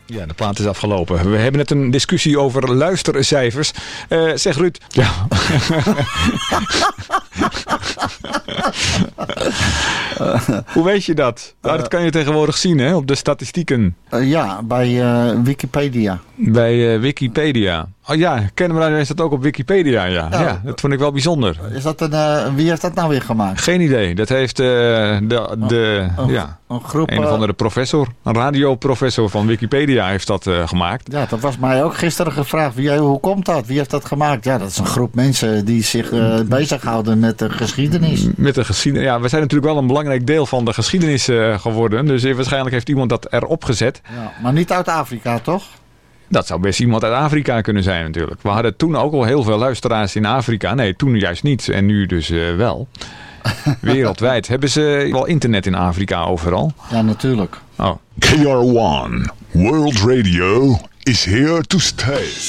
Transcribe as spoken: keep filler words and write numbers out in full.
Ja, de plaat is afgelopen. We hebben net een discussie over luistercijfers. Uh, zeg Ruud. Ja. Hoe weet je dat? Nou, dat kan je tegenwoordig zien, hè, op de statistieken. Uh, ja, bij uh, Wikipedia. Bij uh, Wikipedia. Oh ja, Kennemerradio is dat ook op Wikipedia, ja. ja. ja. Dat vond ik wel bijzonder. Is dat een, uh, wie heeft dat nou weer gemaakt? Geen idee. Dat heeft uh, de, de, een, ja, een, groep, een of andere professor, een radioprofessor van Wikipedia heeft dat uh, gemaakt. Ja, dat was mij ook gisteren gevraagd. Wie, hoe komt dat? Wie heeft dat gemaakt? Ja, dat is een groep mensen die zich uh, bezighouden met de geschiedenis. Met de geschiedenis. Ja, we zijn natuurlijk wel een belangrijk deel van de geschiedenis uh, geworden. Dus uh, waarschijnlijk heeft iemand dat erop gezet. Ja, maar niet uit Afrika, toch? Dat zou best iemand uit Afrika kunnen zijn natuurlijk. We hadden toen ook al heel veel luisteraars in Afrika. Nee, toen juist niet. En nu dus uh, wel. Wereldwijd. Hebben ze wel internet in Afrika overal? Ja, natuurlijk. Oh. K R one World Radio is here to stay.